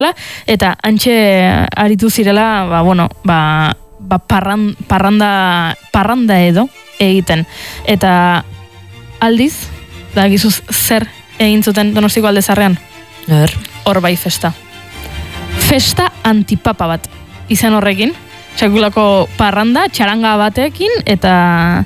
eta antxe aritu zirela, parranda edo egiten. Eta aldiz, da gizuz zer egin zuten Donostiko Alde Zaharrean? Hor bai festa. Festa antipapa bat izan horrekin, sekulako parranda, txaranga batekin, eta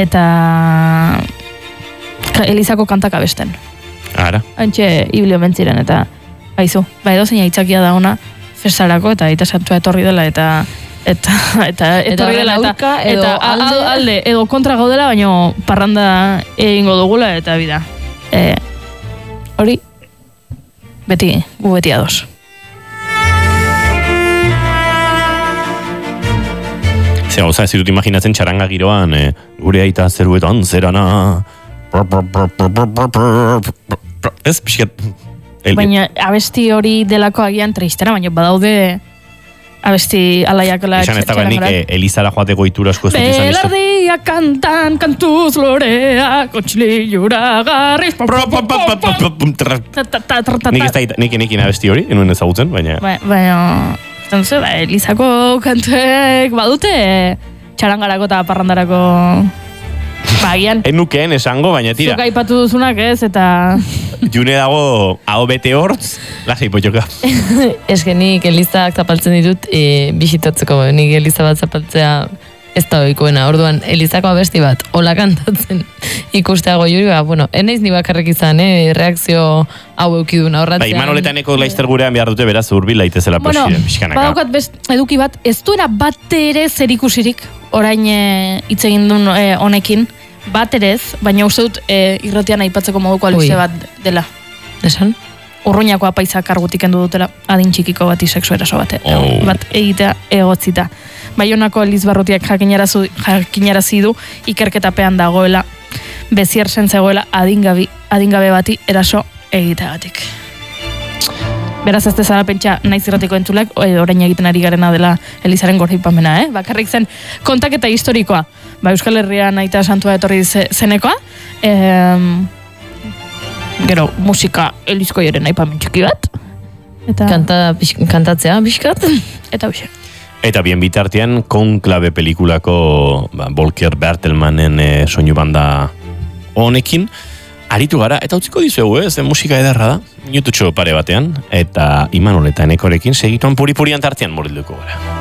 Elizako kantak abesten. Ara. Antxe ibilio mentziren, eta haizu, edo zein aitzakia da ona festarako, eta Aita Santua etorri dela, eta etorri dela, eta alde, edo kontra gaudela, baino parranda egingo dugula, eta bida. Hori, beti ados. Zer gauza, ez ditut imaginatzen txaranga giroan, gure aita zeruetan zerana... Ez, pixkat... Baina abesti hori delako agian tristera, baina badaude abesti alaiakola esan ez dago nik Elizara joateko itura asko ez dut izan izan. Belardia kantan, kantuz lorea, kontxilura garriz... Nik enekin abesti hori, enuen ezagutzen, baina... Baina... Elizako kantuek badute txarangarako eta parrandarako bagian. Enukeen esango, baina tira. Zuk aipatu duzunak ez, eta... June dago hau bete hortz, lasai potxoka. Ez que nik Elizak zapaltzen ditut bisitatzeko, nik Eliza bat zapaltzea ez da oikoena. Orduan, Elizako abesti bat, hola kantatzen ikusteago juri, enaiz ni bakarrik izan, reakzio hau eukiduna horratzean. Imanoletaneko laizter gurean behar dute beraz urbil laitezela pixkanaka. Badaukat eduki bat, ez duera bat ere zerikusirik orain hitz egin duen honekin, bat ere ez, baina uste dut irratian aipatzeko moduko albiste bat dela. Esan? Urruñako apaiza kargutik endu dutela adin txikiko bati sexu eraso bat egitea egotzita. Baionako Eliz Barrutiak jakinarazi du ikerketapean dagoela, beziersen zegoela adingabe bati eraso egiteagatik. Beraz ez dezara pentsa naiz irratiko entzulek, orain egiten ari garena dela Elizaren goraipamena, bakarrik zen kontaketa historikoa. Euskal Herrian Aita Santua etorri zenekoa, gero musika Elizkoiaren aipamen txiki bat. Kantatzea, pixkat. Eta hoxe. Eta bien bitartean, Konklabe pelikulako Volker Bertelmanen soinu banda honekin, aritu gara, eta utziko dizuegu, zen musika edarra da, minututxo pare batean, eta Imanol eta Enekorekin segituan puri-purian tartean morilduko gara.